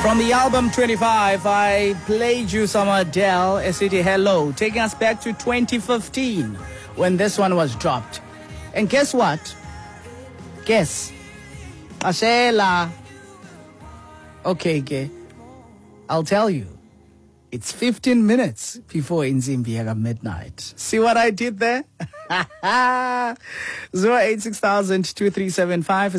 From the album 25, I played you some Adele, a city hello, taking us back to 2015 when this one was dropped. And guess what? Guess. Ashela. Okay. I'll tell you. It's 15 minutes before Inzimbi midnight. See what I did there? 086,000 2375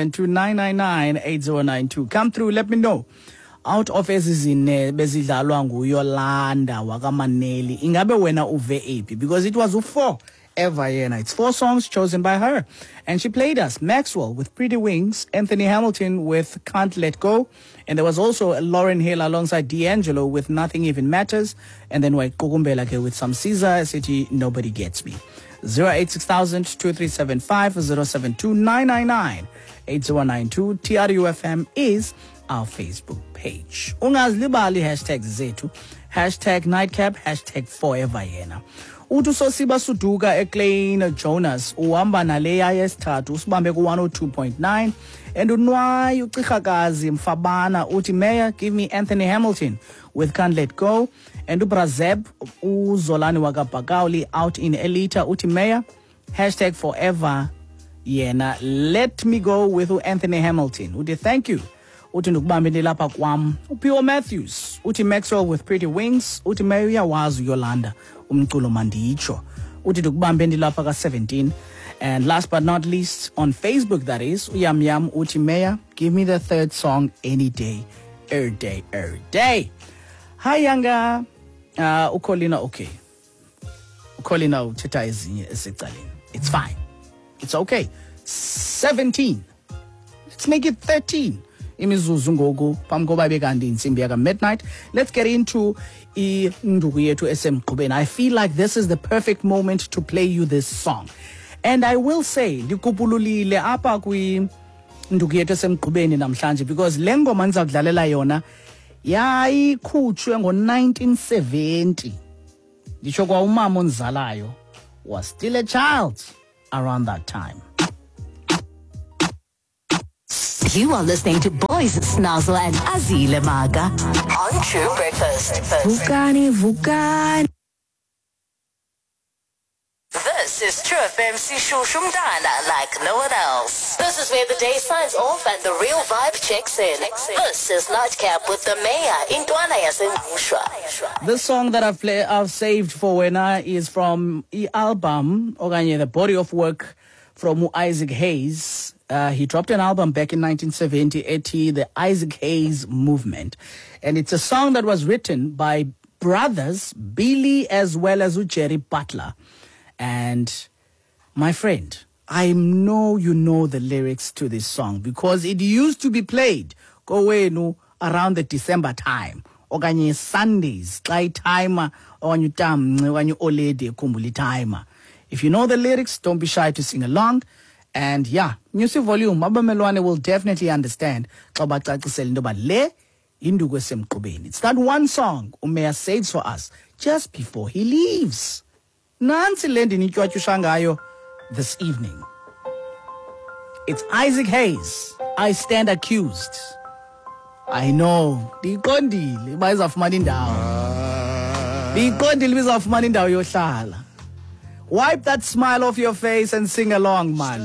072 8092. Come through, let me know. Out of ezizine bezidlalwa nguYolanda wakaManeli ingabe wena uve ephi, because it was u4 ever yena. It's 4 songs chosen by her, and she played us Maxwell with Pretty Wings, Anthony Hamilton with Can't Let Go, and there was also Lauryn Hill alongside D'Angelo with Nothing Even Matters, and then Kukumbela with some Caesar City Nobody Gets Me. 086,000 2375 072 8092. TRUFM is our Facebook page. Ungazilibali hashtags zethu, hashtag nightcap, hashtag forever yena. Utu Sosiba Suduka Eklein Jonas uhamba naleya yesithathu usibambe ku 102.9, and unwayo uCichakazi Mfabana uthi Mayor, give me Anthony Hamilton with Can't Let Go, and uBrazeb uZolani wakabhakauli out in Elita uthi Mayor, hashtag forever yena, let me go with Anthony Hamilton uthi thank you uthi ndikubambeni lapha kwam. uPio Matthews uthi Maxwell with Pretty Wings uthi Mayor uyawazi uYolanda umculo manditsho uthi ndikubambeni lapha ka17. And last but not least, on Facebook that is, uyamyam uthi Mayor, give me the third song any day, every day. Hi Yanga, uKolina okay. uKolina uthetha ezinye esecaleni. It's fine. It's okay. 17. Let's make it 13. Imizuzu ngoku phambi koba bekandi insimbi yaka midnight. Let's get into induku yethu esemqhubeni. I feel like this is the perfect moment to play you this song. And I will say likupululile apha kwi induku yethu esemqhubeni namhlanje, because le ngoma ngizakudlalela yona yayikhutshwe ngo1970. Ndisho kwa umama onzalayo was still a child around that time. You are listening to Boys Snazzle and Azile Maga on True Breakfast. Vukani. This is True FM Shumdana like no one else. This is where the day signs off and the real vibe checks in. This is Nightcap with the Mayor in Dwana Yasin. This song that I've saved for Wena is from the album, okanye the body of work from Isaac Hayes. He dropped an album back in 1970, the Isaac Hayes Movement. And it's a song that was written by brothers, Billy as well as Jerry Butler. And my friend, I know you know the lyrics to this song, because it used to be played around the December time. Okanye Sundays, timer, or you olede kumbuli timer. If you know the lyrics, don't be shy to sing along. And yeah, music volume, Mabamelwane will definitely understand. It's that one song Umeya says for us just before he leaves. Nansi lendi nichwachushangayo this evening. It's Isaac Hayes, I Stand Accused. I know. Dikondile bayizafumana indawo. Dikondile bizafumana indawo yohlala. Wipe that smile off your face and sing along, man.